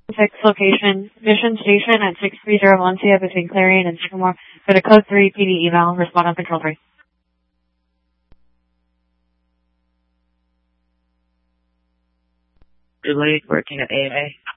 6 location, Mission Station at 630 Valencia between Clarion and Sycamore. Go to code 3 PD eval, respond on control 3. Delayed working at AMA.